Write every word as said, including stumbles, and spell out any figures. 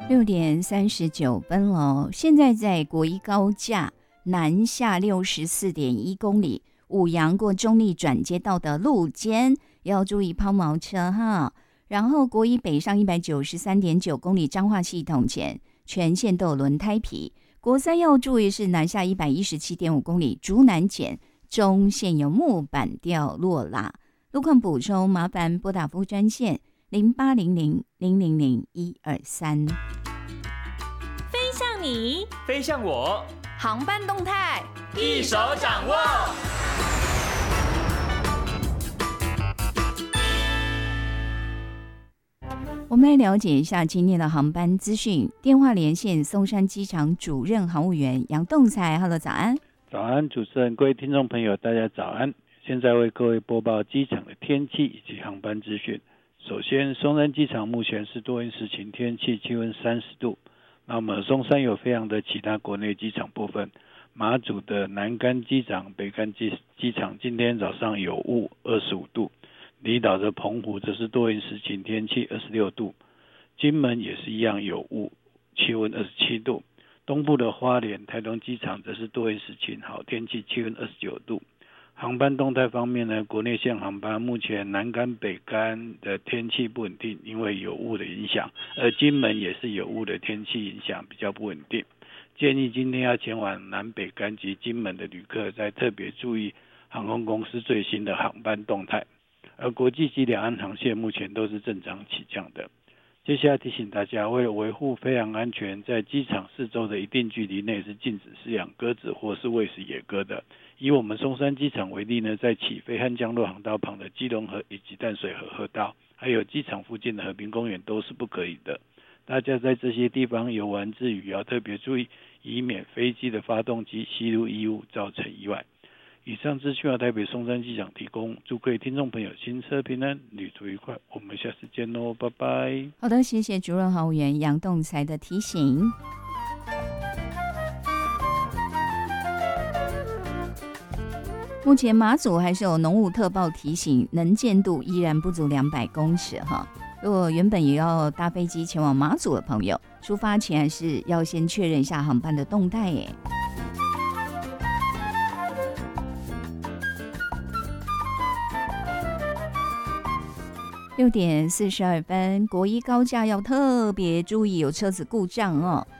六点三十九分了，现在在国一高架南下六十四点一公里，五杨过中立转接道的路肩要注意抛锚车哈。然后国一北上一百九十三点九公里彰化系统前全线都有轮胎皮。国三要注意是南下一百一十七点五公里竹南前中线有木板掉落啦。路况补充麻烦拨打服务专线零八零零零零零一二三。 飞向你， 飞向我， 航班动态一手掌握。 我们来了解一下今天的航班资讯。电话连线松山机场主任航务员杨栋才 ，Hello， 早安。 早安，主持人，各位听众朋友，大家早安。现在为各位播报机场的天气以及航班资讯。首先，松山机场目前是多云时晴天气，气温三十度。那么松山有飞航的其他国内机场部分，马祖的南竿机场、北竿机机场今天早上有雾，二十五度。离岛的澎湖则是多云时晴天气，二十六度。金门也是一样有雾，气温二十七度。东部的花莲、台东机场则是多云时晴好天气，气温二十九度。航班动态方面呢，国内线航班目前南竿、北竿的天气不稳定，因为有雾的影响，而金门也是有雾的天气影响，比较不稳定。建议今天要前往南北竿及金门的旅客，再特别注意航空公司最新的航班动态。而国际及两岸航线目前都是正常起降的。接下来提醒大家，为了维护飞航安全，在机场四周的一定距离内是禁止饲养鸽子或是喂食野鸽的。以我们松山机场为例呢，在起飞和降落航道旁的基隆河以及淡水河河道，还有机场附近的和平公园都是不可以的。大家在这些地方游玩之余要特别注意，以免飞机的发动机吸入异物造成意外。以上资讯由台北松山机场提供，祝各位听众朋友行车平安，旅途愉快，我们下次见喽，拜拜。 好的，谢谢主任航务员杨栋才的提醒。目前马祖还是有浓雾特报提醒，能见度依然不足两百公尺哈。如果原本也要搭飞机前往马祖的朋友，出发前还是要先确认一下航班的动态耶。六点四十二分，国一高架要特别注意有车子故障哦。